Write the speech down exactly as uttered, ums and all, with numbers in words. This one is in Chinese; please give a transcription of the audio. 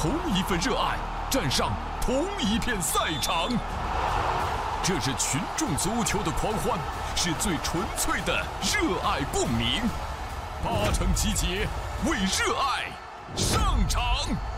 同一份热爱，站上同一片赛场。这是群众足球的狂欢，是最纯粹的热爱共鸣。八成集结，为热爱上场。